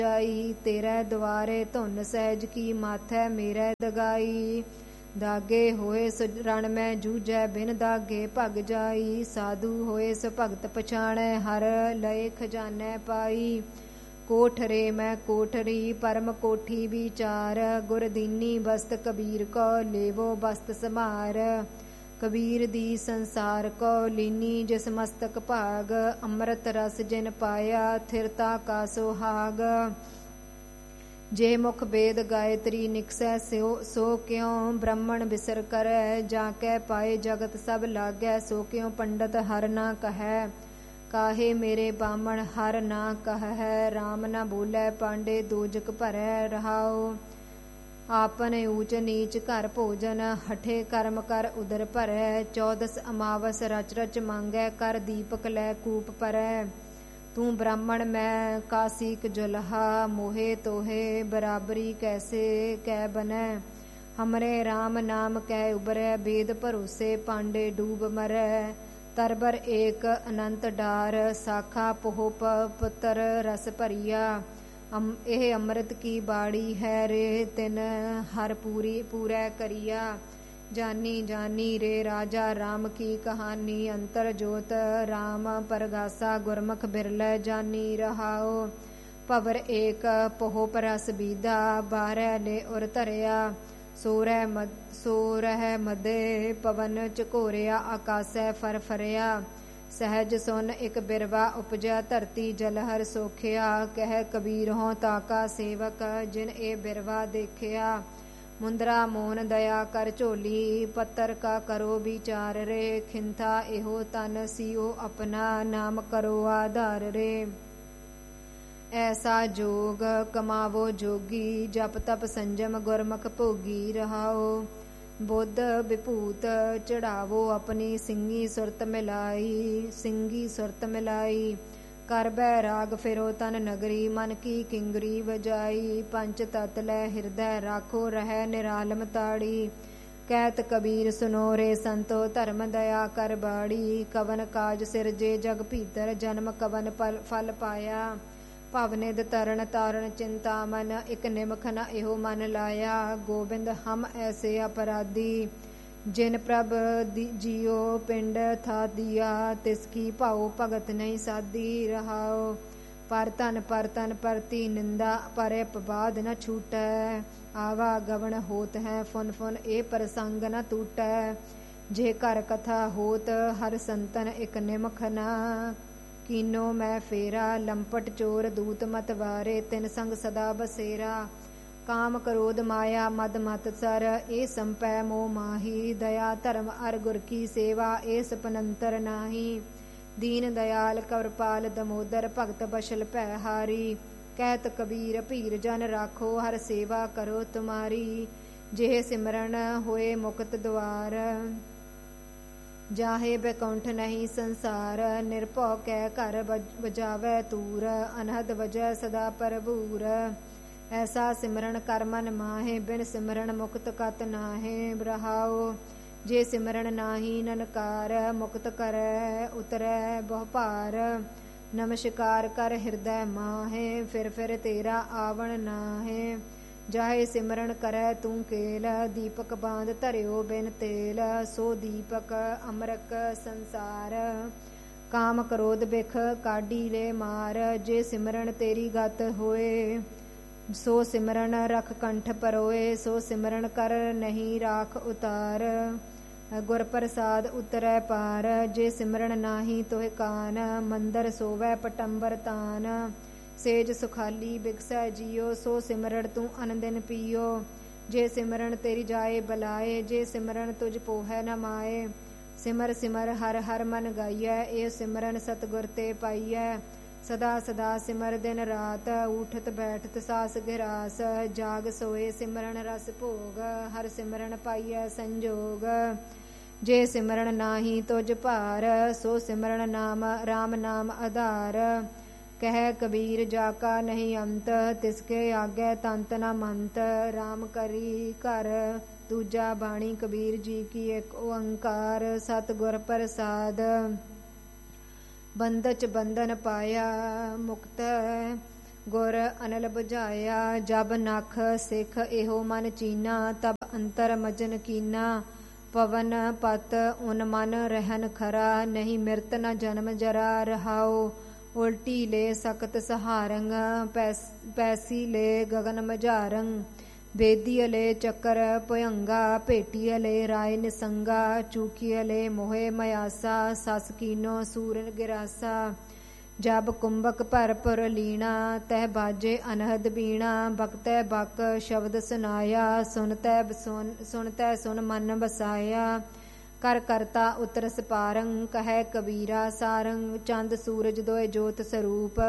ਜਾਈ। ਤੇਰੇ ਦੁਆਰੇ ਧੁਨ ਸਹਿਜ ਕੀ ਮਾਥੈ ਮੇਰੇ ਦਗਾਈ। ਦਾਗੇ ਹੋਏ ਰਣ ਮੈਂ ਜੂਝੈ ਬਿਨ ਦਾਗੇ ਭਗ ਜਾਈ। ਸਾਧੂ ਹੋਏ ਸੋ ਭਗਤ ਪਛਾਣੈ ਹਰ ਲਏ ਖਜ਼ਾਨੈ ਪਾਈ। ਕੋਠਰੇ ਮੈਂ ਕੋਠਰੀ ਪਰਮ ਕੋਠੀ ਵਿਚਾਰ। ਗੁਰ ਦੀਨੀ ਬਸਤ ਕਬੀਰ ਕੋ ਲੇਵੋ ਬਸਤ ਸਮਾਰ। ਕਬੀਰ ਦੀ ਸੰਸਾਰ ਕੋ ਲੀਨੀ ਜਿਸ ਮਸਤਕ ਭਾਗ। ਅੰਮ੍ਰਿਤ ਰਸ ਜਿਨ ਪਾਇਆ ਥਿਰਤਾ ਕਾ ਸੁਹਾਗ। ਜੇ ਮੁਖ ਵੇਦ ਗਾਇਤਰੀ ਨਿਕਸੈ ਸੋ ਕਿਉ ਬ੍ਰਹਮਣ ਬਿਸਰ ਕਰੈ। ਜਾ ਕੈ ਪਾਏ ਜਗਤ ਸਭ ਲਾਗੈ ਸੋ ਕਿਉ ਪੰਡਤ ਹਰ ਨਾ ਕਹੈ। ਕਾਹੇ ਮੇਰੇ ਬਾਮਣ ਹਰ ਨਾ ਕਹੈ। ਰਾਮ ਨਾ ਬੋਲੇ ਪਾਂਡੇ ਦੋਜਕ ਭਰੈ ਰਹਾਉ। ਆਪਨ ਊਚ ਨੀਚ ਘਰ ਭੋਜਨ ਹਠੇ ਕਰਮ ਕਰ ਉਦਰ ਭਰੈ। 14 ਅਮਾਵਸ ਰਚ ਰਚ ਮੰਗੈ ਕਰ ਦੀਪਕ ਲੈ ਕੂਪ ਪਰੈ। ਤੂੰ ਬ੍ਰਾਹਮਣ ਮੈਂ ਕਾਸੀਕ ਜੁਲਹਾ ਮੋਹੇ ਤੋਹੇ ਬਰਾਬਰੀ ਕੈਸੇ ਕੈ ਬਨੈ। ਹਮਰੇ ਰਾਮ ਨਾਮ ਕੈ ਉਬਰੈ ਵੇਦ ਭਰੋਸੇ ਪਾਂਡੇ ਡੂਬ ਮਰੈ। ਤਰਬਰ ਏਕ ਅਨੰਤ ਡਾਰ ਸਾਖਾ ਪੋਹ ਪੁੱਤਰ ਰਸ ਭਰੀਆ। ਇਹ ਅੰਮ੍ਰਿਤ ਕੀ ਬਾੜੀ ਹੈ ਰੇ ਤਿਨ ਹਰ ਪੂਰੈ ਕਰੀਆ। ਜਾਨੀ ਜਾਨੀ ਰੇ ਰਾਜਾ ਰਾਮ ਕੀ ਕਹਾਨੀ। ਅੰਤਰ ਜੋਤ ਰਾਮ ਪਰਗਾਸਾ ਗੁਰਮੁਖ ਬਿਰਲੇ ਜਾਨੀ ਰਹਾਓ। ਭਵਰ ਏਕ ਪੋਹ ਪਰਸ ਬੀਦਾ 12 ਨੇ ਉਰ ਧਰਿਆ। ਸੋਰਹਿ ਮਦੇ ਪਵਨ ਝਕੋਰਿਆ ਆਕਾਸੈ ਫਰ ਫਰਿਆ। ਸਹਿਜ ਸੁਨ ਇਕ ਬਿਰਵਾ ਉਪਜਿਆ ਧਰਤੀ ਜਲਹਰ ਸੋਖਿਆ। ਕਹਿ ਕਬੀਰ ਹੋਂ ਤਾਕਾ ਸੇਵਕ ਜਿਨ ਇਹ ਬਿਰਵਾ ਦੇਖਿਆ। ਮੁੰਦਰਾ ਮੋਨ ਦਇਆ ਕਰ ਝੋਲੀ ਪੱਤਰ ਕਾ ਕਰੋ ਵਿਚਾਰ ਰੇ। ਖਿੰਥਾ ਇਹੋ ਤਨ ਸੀਓ ਆਪਣਾ ਨਾਮ ਕਰੋ ਆਧਾਰ ਰੇ। ਐਸਾ ਜੋਗ ਕਮਾਵੋ ਜੋਗੀ ਜਪ ਤਪ ਸੰਜਮ ਗੁਰਮੁਖ ਭੋਗੀ ਰਹਾਓ। ਬੁੱਧ ਵਿਭੂਤ ਚੜਾਵੋ ਆਪਣੀ ਸਿੰਘੀ ਸੁਰਤ ਮਿਲਾਈ। ਕਰ ਬੈ ਰਾਗ ਫਿਰੋ ਤਨ ਨਗਰੀ ਮਨ ਕੀ ਕਿੰਗਰੀ ਵਜਾਈ। ਪੰਚ ਤਤ ਲੈ ਹਿਰਦੈ ਰਾਖੋ ਰਹਿ ਨਿਰਾਲਮ ਤਾੜੀ। ਕਹਿਤ ਕਬੀਰ ਸੁਨੋ ਰੇ ਸੰਤੋ ਧਰਮ ਦਇਆ ਕਰ ਬਾੜੀ। ਕਵਨ ਕਾਜ ਸਿਰਜੇ ਜਗ ਭੀਤਰ ਜਨਮ ਕਵਨ ਫਲ ਪਾਇਆ। ਭਵਨਿਦ ਤਰਨ ਤਾਰਨ ਚਿੰਤਾ ਮਨ ਇਕ ਨਿਮਖ ਨ ਇਹੋ ਮਨ ਲਾਇਆ। ਗੋਬਿੰਦ ਹਮ ਐਸੇ ਅਪਰਾਧੀ ਜਿਨ ਪ੍ਰਭ ਜੀਓ ਪਿੰਡ ਥਾ ਦਿਆ। ਤਿਸ ਕੀ ਭਾਉ ਭਗਤ ਨਹੀਂ ਸਾਧੀ ਰਹਾਓ। ਪਰ ਤਨ ਪਰਤੀ ਨਿੰਦਾ ਪਰ ਅਪਵਾਦ ਨ ਛੂਟੈ। ਆਵਾ ਗਵਨ ਹੋਤ ਹੈ ਫੁਨ ਫੁਨ ਇਹ ਪ੍ਰਸੰਗ ਨ ਟੂਟੈ। ਜੇ ਘਰ ਕਥਾ ਹੋਤ ਹਰ ਸੰਤਨ ਇਕ ਨਿਮਖ ਨਾ। ਕੀਨੋ ਮੈਂ ਫੇਰਾ ਲੰਪਟ ਚੋਰ ਦੂਤ ਮਤ ਵਾਰੇ ਤਿਨ ਸੰਗ ਸਦਾ ਬਸੇਰਾ। ਕਾਮ ਕਰੋਧ ਮਾਇਆ ਮਦ ਮਤ ਸਰ ਇਹ ਸੰਪੈ ਮੋਹ ਮਾਹੀ। ਦਇਆ ਧਰਮ ਅਰ ਗੁਰ ਕੀ ਸੇਵਾ ਇਹ ਸਪਨੰਤਰ ਨਾਹੀ। ਦੀਨ ਦਇਆਲ ਕਵਰਪਾਲ ਦਮੋਦਰ ਭਗਤ ਬਸ਼ਲ ਭੈ ਹਾਰੀ। ਕਹਿਤ ਕਬੀਰ ਭੀਰ ਜਨ ਰਾਖੋ ਹਰ ਸੇਵਾ ਕਰੋ ਤੁਮਾਰੀ। ਜਿਹੇ ਸਿਮਰਨ ਹੋਏ ਮੁਕਤ ਦੁਆਰ ਜਾਹੇ ਬੈਕੁੰਠ ਨਹੀਂ ਸੰਸਾਰ। ਨਿਰਭਉ ਕੈ ਘਰ ਵਜਾਵੈ ਤੂਰ ਅਨਹਦ ਵਜੈ ਸਦਾ ਪਰਭੂਰ। ਐਸਾ ਸਿਮਰਨ ਕਰ ਮਨ ਮਾਹੇ ਬਿਨ ਸਿਮਰਨ ਮੁਕਤ ਕਤ ਨਾਹੇ ਰਹਾਓ। ਜੇ ਸਿਮਰਨ ਨਾਹੀ ਨਨਕਾਰ ਮੁਕਤ ਕਰੈ ਉਤਰੈ ਬਹੁ ਭਾਰ। ਨਮਸਕਾਰ ਕਰ ਹਿਰਦੈ ਮਾਹੇ ਫਿਰ ਤੇਰਾ ਆਵਣ ਨਾਹੇ। ਜਾਹੇ ਸਿਮਰਨ ਕਰੈ ਤੂੰ ਕੇਲ ਦੀਪਕ ਬਾਂਧ ਧਰਿਓ ਬਿਨ ਤੇਲ। ਸੋ ਦੀਪਕ ਅੰਮ੍ਰਿਤ ਸੰਸਾਰ ਕਾਮ ਕਰੋਧ ਬਿਖ ਕਾਢੀ ਲੈ ਮਾਰ। ਜੇ ਸਿਮਰਨ ਤੇਰੀ ਗਤ ਹੋਏ ਸੋ ਸਿਮਰਨ ਰਖ ਕੰਠ ਪਰੋਏ। ਸੋ ਸਿਮਰਨ ਕਰ ਨਹੀਂ ਰਾਖ ਉਤਾਰ ਗੁਰ ਪ੍ਰਸਾਦ ਉਤਰੈ ਪਾਰ। ਜੇ ਸਿਮਰਨ ਨਾਹੀ ਤੋਹਿ ਕਾਨ ਮੰਦਰ ਸੋਵੈ ਪਟੰਬਰ ਤਾਨ। ਸੇਜ ਸੁਖਾਲੀ ਬਿਗਸੈ ਜੀਓ ਸੋ ਸਿਮਰਨ ਤੂੰ ਅਨੰਦਿਨ ਪੀਓ। ਜੇ ਸਿਮਰਨ ਤੇਰੀ ਜਾਏ ਬਲਾਏ ਜੇ ਸਿਮਰਨ ਤੁਝ ਪੋਹੈ ਨ ਮਾਏ। ਸਿਮਰ ਸਿਮਰ ਹਰ ਹਰ ਮਨ ਗਾਈਐ ਇਹ ਸਿਮਰਨ ਸਤਿਗੁਰ ਤੇ ਪਾਈਐ। ਸਦਾ ਸਦਾ ਸਿਮਰ ਦਿਨ ਰਾਤ ਉਠਤ ਬੈਠਤ ਸਾਸ ਗਿਰਾਸ। ਜਾਗ ਸੋਏ ਸਿਮਰਨ ਰਸ ਭੋਗ ਹਰ ਸਿਮਰਨ ਪਾਈਐ ਸੰਜੋਗ। ਜੇ ਸਿਮਰਨ ਨਾਹੀ ਤੁਝ ਭਾਰ ਸੋ ਸਿਮਰਨ ਨਾਮ ਰਾਮ ਨਾਮ ਆਧਾਰ। ਕਹਿ ਕਬੀਰ ਜਾ ਕਾ ਨਹੀਂ ਅੰਤ ਤਿਸਕੇ ਆਗੇ ਤੰਤ ਨ ਮੰਤ। ਰਾਮ ਕਰੀ ਘਰ ਦੂਜਾ ਬਾਣੀ ਕਬੀਰ ਜੀ ਕੀ ਇੱਕ ਓੰਕਾਰ। ਸਤਿਗੁਰ ਪ੍ਰਸਾਦ ਬੰਧਚ ਬੰਧਨ ਪਾਇਆ ਮੁਕਤ ਗੁਰ ਅਨਲ ਬੁਝਾਇਆ। ਜਬ ਨਖ ਸਿੱਖ ਇਹੋ ਮਨ ਚੀਨਾ, ਤਬ ਅੰਤਰ ਮਜਨ ਕੀਨਾ। ਪਵਨ ਪਤ ਉਨ ਮਨ ਰਹਿਨ ਖਰਾ, ਨਹੀਂ ਮਿਰਤ ਨ ਜਨਮ ਜਰਾ। ਰਹਾਉ ਉਲਟੀ ਲੈ ਸਕਤ ਸਹਾਰੰਗ, ਪੈਸੀ ਲੈ ਗਗਨ ਮਝਾਰੰ। ਬੇਦੀ ਲੈ ਚੱਕਰ ਭਯੰਗਾ, ਭੇਟੀ ਲੈ ਰਾਏ ਨਿਸੰਗਾ। ਚੂਕੀ ਲੈ ਮੋਹਿ ਮਯਾਸਾ, ਸਸ ਕੀਨੋ ਸੂਰਨ ਗਿਰਾਸਾ। ਜਬ ਕੁੰਭਕ ਭਰਪੁਰ ਲੀਣਾ, ਤਹਿ ਬਾਜੇ ਅਨਹਦ ਬੀਣਾ। ਬਕਤੈ ਬਕ ਸ਼ਬਦ ਸੁਨਾਇਆ, ਸੁਨਤੈ ਸੁਨ ਮਨ ਬਸਾਇਆ। ਕਰ ਕਰਤਾ ਉਤਰ ਸਪਾਰੰ, ਕਹੈ ਕਬੀਰਾ ਸਾਰੰ। ਚੰਦ ਸੂਰਜ ਦੋਇ ਜੋਤ ਸਰੂਪ,